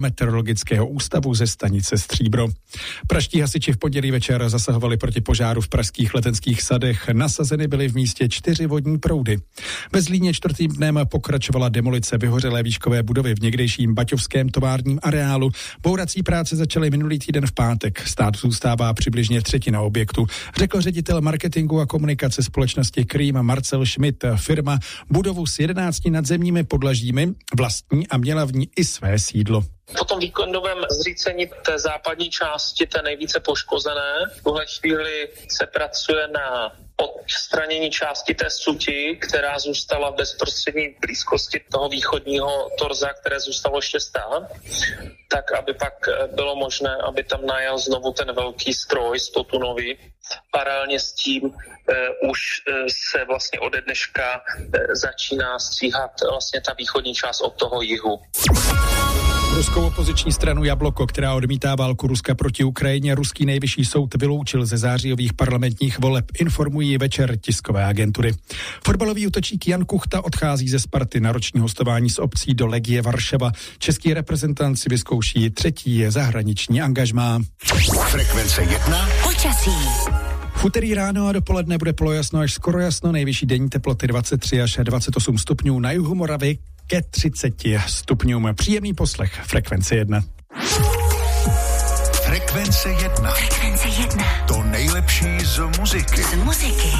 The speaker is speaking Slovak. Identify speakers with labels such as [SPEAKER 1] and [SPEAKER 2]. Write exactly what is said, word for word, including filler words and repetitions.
[SPEAKER 1] meteorologického ústavu ze stanice Stříbro. Praští hasiči v pondělí večer zasahovali proti požáru v pražských Letenských sadech. Nasazeny byly v místě čtyři vodní proudy. Ve Zlíně čtvrtým dnem pokračovala demolice vyhořelé výškové budovy v někdejším baťovském továrním areálu. Bourací práce začaly minulý týden v pátek. Stát zůstává přibližně třetina objektu, řekl ředitel marketingu a komunikace společnosti Krým Marcel Schmidt. Firma budovu s jedenácti nadzemními podlažími vlastní a měla v ní i své sídlo.
[SPEAKER 2] Po tom víkendovém zřícení té západní části, té nejvíce poškozené, v tuhle chvíli se pracuje na odstranění části té suti, která zůstala v bezprostřední blízkosti toho východního torza, které zůstalo ještě stát, tak aby pak bylo možné, aby tam najel znovu ten velký stroj stotunový. Paralelně s tím eh, už eh, se vlastně ode dneška eh, začíná stříhat vlastně ta východní část od toho jihu.
[SPEAKER 1] Ruskou opoziční stranu Jabloko, která odmítá válku Ruska proti Ukrajině, ruský nejvyšší soud vyloučil ze zářijových parlamentních voleb, informují Večer tiskové agentury. Fotbalový útočník Jan Kuchta odchází ze Sparty na roční hostování s opcí do Legie Varšava. Český reprezentant si vyzkouší třetí zahraniční angažmá.
[SPEAKER 3] Frekvence jedna. Počasí.
[SPEAKER 1] V úterý ráno a dopoledne bude polojasno až skoro jasno, nejvyšší denní teploty dvacet tři až dvacet osm stupňů, na jihu Moravy ke třiceti stupňům. Příjemný poslech. Frekvence jedna.
[SPEAKER 3] Frekvence jedna.
[SPEAKER 4] Frekvence jedna.
[SPEAKER 3] To nejlepší z muziky.
[SPEAKER 4] Z muziky.